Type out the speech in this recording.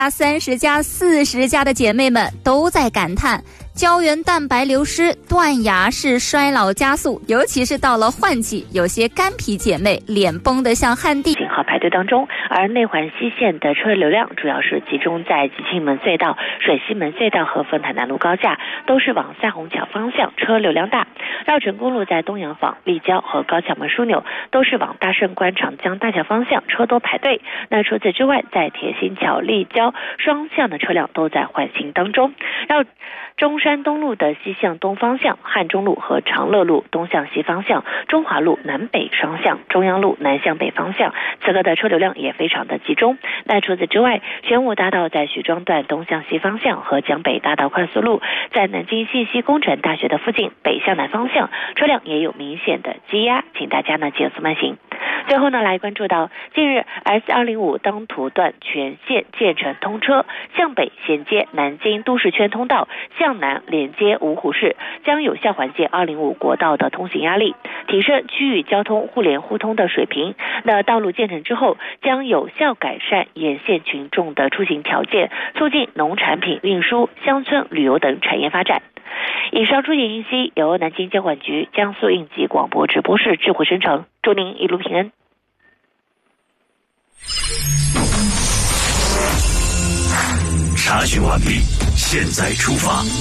30加40加的姐妹们都在感叹胶原蛋白流失、断崖式衰老加速，尤其是到了换季，有些干皮姐妹脸崩得像旱地。 信号排队当中，而内环西线的车流量主要是集中在集庆门隧道、水西门隧道和丰台南路高架，都是往赛虹桥方向车流量大。绕城公路在东洋坊、立交和高桥门枢纽都是往大胜关长江大桥方向车多排队。那除此之外，在铁心桥、立交双向的车辆都在缓行当中。绕中山东路的西向东方向、汉中路和长乐路东向西方向、中华路南北双向、中央路南向北方向，此刻的车流量也非常的集中。那除此之外，玄武大道在许庄段东向西方向和江北大道快速路在南京信息工程大学的附近北向南方向车辆也有明显的积压，请大家呢减速慢行。最后呢，来关注到近日 S205 当涂段全线建成通车，向北衔接南京都市圈通道，向南连接芜湖市，将有效缓解205国道的通行压力，提升区域交通互联互通的水平。那道路建成之后，将有效改善沿线群众的出行条件，促进农产品运输、乡村旅游等产业发展。以上出行信息由南京交管局江苏应急广播直播室智慧生成，祝您一路平安。 查询完毕，现在出发。